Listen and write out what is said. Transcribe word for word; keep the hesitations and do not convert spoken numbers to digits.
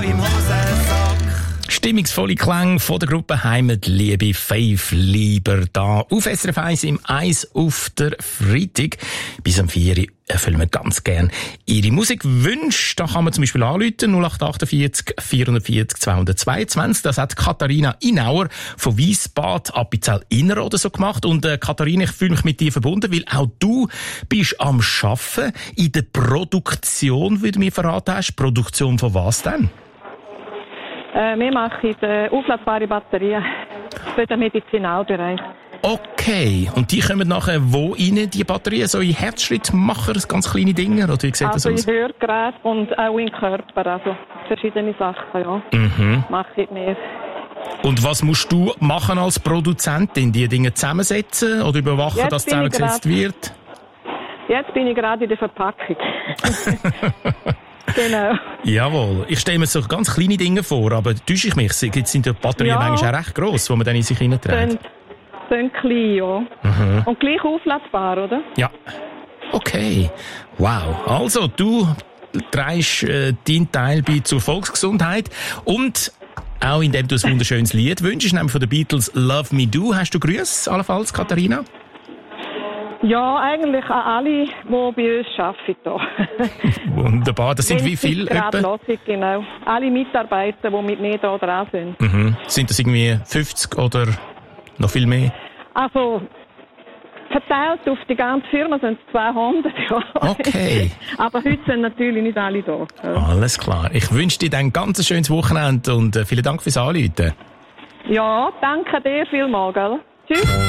im Hosensack. Stimmungsvolle Klänge von der Gruppe Heimatliebe Fünf Lieber da. Auf S R F eins im Eis auf der Freitag. Bis am vier Uhr erfüllen wir ganz gern Ihre Musikwünsche. Da kann man zum Beispiel anrufen, null acht achtundvierzig vierundvierzig zweihundertzweiundzwanzig. Das hat Katharina Inauer von Wiesbad Appenzell Innerrhoden so gemacht. Und äh, Katharina, ich fühle mich mit dir verbunden, weil auch du bist am Arbeiten in der Produktion, wie du mir verraten hast. Produktion von was denn? Äh, wir machen äh, aufladbare Batterien für den Medizinalbereich. Okay, und die kommen nachher wo rein, die Batterien? So in Herzschrittmacher, ganz kleine Dinge? Oder wie sieht also das aus? in Hörgeräte und auch im Körper, also verschiedene Sachen, ja. Mhm. Mache ich mehr. Und was musst du machen als Produzentin? Die Dinge zusammensetzen oder überwachen, Jetzt dass bin ich zusammengesetzt grad- wird? Jetzt bin ich gerade in der Verpackung. Genau. Jawohl. Ich stelle mir so ganz kleine Dinge vor, aber täusche ich mich? Jetzt sind die Batterien Ja. manchmal auch recht gross, die man dann in sich hineinträgt. Sind, sind klein, ja. Mhm. Und gleich aufladbar, oder? Ja. Okay. Wow. Also, du trägst äh, deinen Teil bei zur Volksgesundheit und auch indem du ein wunderschönes Lied wünschst, nämlich von den Beatles «Love Me Do». Hast du Grüße, allenfalls, Katharina? Ja, eigentlich an alle, die bei uns arbeiten. Wunderbar. Das sind Wenn wie sie viele? gerade Etwa? hören, genau. Alle Mitarbeiter, die mit mir da dran sind. Mhm. Sind das irgendwie fünfzig oder noch viel mehr? Also, verteilt auf die ganze Firma sind es zweihundert, ja. Okay. Aber heute sind natürlich nicht alle da. Ja, Alles klar. Ich wünsche dir dann ein ganz schönes Wochenende und äh, vielen Dank fürs Anrufen. ja danke dir vielmals, gell? Tschüss.